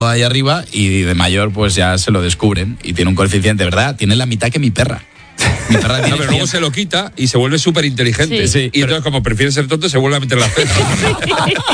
ahí arriba y de mayor pues ya se lo descubren y tiene un coeficiente, ¿verdad? Tiene la mitad que mi perra. Mi perra tiene pero luego se lo quita y se vuelve súper inteligente. Sí, y entonces, como prefiere ser tonto, se vuelve a meter la cena.